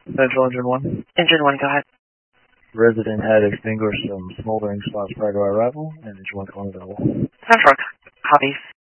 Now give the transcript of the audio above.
Central Engine 1. Engine 1, go ahead. Resident had extinguished some smoldering spots prior to our arrival, and Engine 1 calling available. Central, copy.